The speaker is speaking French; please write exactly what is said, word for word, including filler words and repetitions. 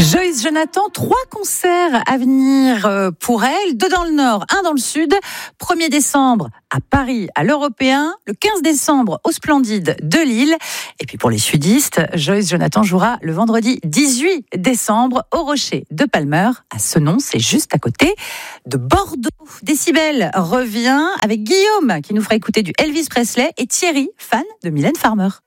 Joyce Jonathan, trois concerts à venir pour elle, deux dans le Nord, un dans le Sud. premier décembre à Paris, à l'Européen, le quinze décembre au Splendide de Lille. Et puis pour les sudistes, Joyce Jonathan jouera le vendredi dix-huit décembre au Rocher de Palmer, à Senon, c'est juste à côté de Bordeaux. Décibel revient avec Guillaume qui nous fera écouter du Elvis Presley et Thierry, fan de Mylène Farmer.